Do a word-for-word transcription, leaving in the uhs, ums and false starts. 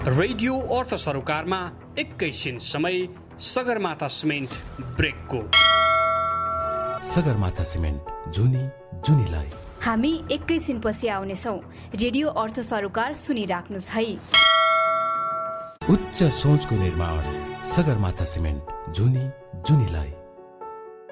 Radio अर्थ सरोकारमा एकैछिन समय Sagarmatha cement ब्रेकको। Sagarmatha cement, जुनी जुनीलाई। हामी एकैछिन पछि आउनेछौँ। रेडियो अर्थ सरोकार सुनिराख्नुहोस् है। उच्च सोचको निर्माण, सगरमाथा सिमेन्ट, जुनी जुनीलाई।